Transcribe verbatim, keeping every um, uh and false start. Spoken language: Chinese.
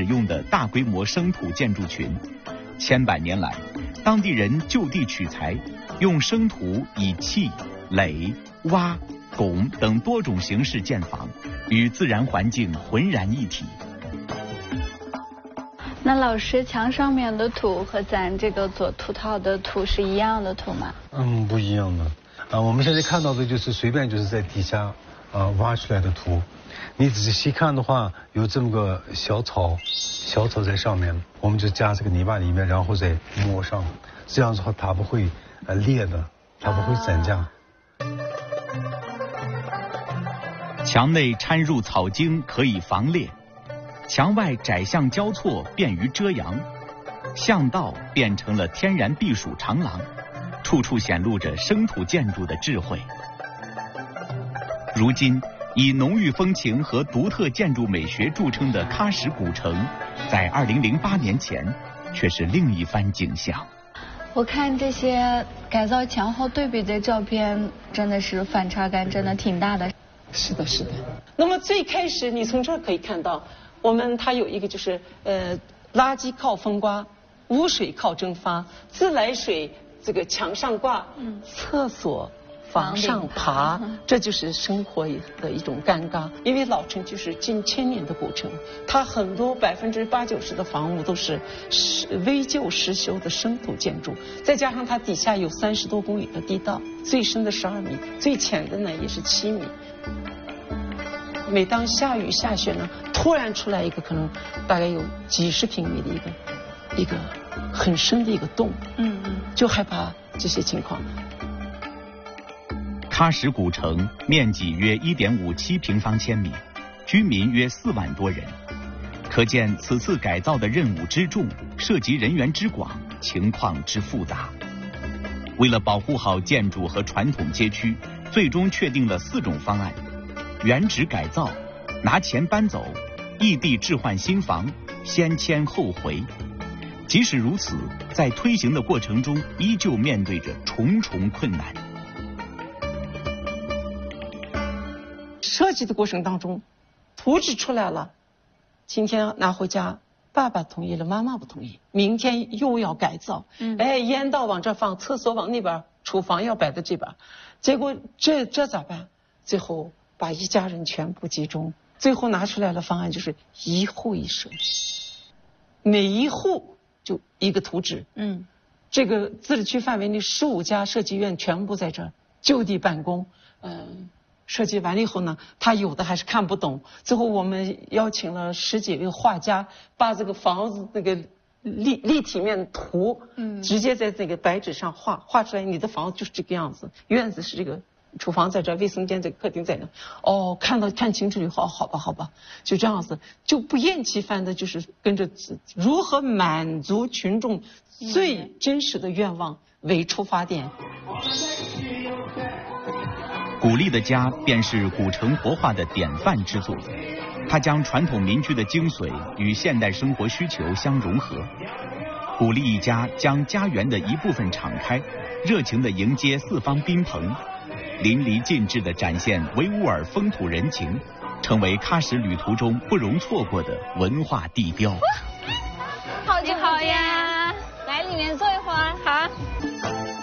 用的大规模生土建筑群。千百年来，当地人就地取材，用生土以砌、垒、挖、拱等多种形式建房，与自然环境浑然一体。 那老师，墙上面的土和咱这个做土套的土是一样的土吗？ 嗯，不一样的。啊，我们现在看到的就是随便就是在底下啊挖出来的土，你仔细看的话，有这么个小草，小草在上面，我们就加这个泥巴里面，然后再抹上，这样子的话它不会呃裂的，它不会散架。 墙内掺入草茎可以防裂，墙外窄巷交错便于遮阳，巷道变成了天然避暑长廊，处处显露着生土建筑的智慧。如今以浓郁风情和独特建筑美学著称的喀什古城，在二零零八年前却是另一番景象。 我看这些改造前后对比的照片，真的是反差感真的挺大的。 是的，是的。那么最开始你从这儿可以看到，我们它有一个就是呃垃圾靠风刮，污水靠蒸发，自来水这个墙上挂，嗯，厕所房上爬，这就是生活的一种尴尬。因为老城就是近千年的古城，它很多百分之八九十的房屋都是危旧失修的生土建筑，再加上它底下有三十多公里的地道，最深的十二米，最浅的呢也是七米。每当下雨下雪呢，突然出来一个可能大概有几十平米的一个一个很深的一个洞，嗯嗯，就害怕这些情况。 喀什古城面积约 一点五七平方千米，居民约四万多人，可见此次改造的任务之重，涉及人员之广，情况之复杂。为了保护好建筑和传统街区，最终确定了四种方案：原址改造、拿钱搬走、异地置换新房、先迁后回。即使如此，在推行的过程中，依旧面对着重重困难。 设计的过程当中，图纸出来了，今天拿回家，爸爸同意了，妈妈不同意，明天又要改造，嗯，哎，烟道往这放，厕所往那边，厨房要摆在这边，结果这这咋办？最后把一家人全部集中，最后拿出来的方案就是一户一设计，每一户就一个图纸，嗯，这个自治区范围内十五家设计院全部在这儿就地办公，嗯、呃。设计完了以后呢，他有的还是看不懂。最后我们邀请了十几位画家，把这个房子那个立立体面图，嗯，直接在那个白纸上画，画出来你的房子就是这个样子。院子是这个，厨房在这，卫生间这个，客厅在那。哦，看到看清楚以后，好吧，好吧，就这样子，就不厌其烦的，就是跟着如何满足群众最真实的愿望为出发点。 古丽的家便是古城活化的典范之作，它将传统民居的精髓与现代生活需求相融合。古丽一家将家园的一部分敞开，热情地迎接四方宾朋，淋漓尽致地展现维吾尔风土人情，成为喀什旅途中不容错过的文化地标。 好就好呀，来里面坐